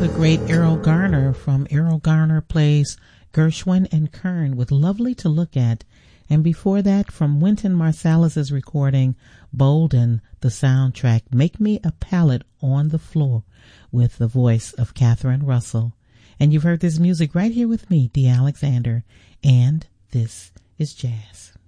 Great Errol Garner from Errol Garner Plays Gershwin and Kern with Lovely to Look At. And before that, from Wynton Marsalis' recording, Bolden, the soundtrack, Make Me a Pallet on the Floor, with the voice of Catherine Russell. And you've heard this music right here with me, Dee Alexander, and this is Jazz.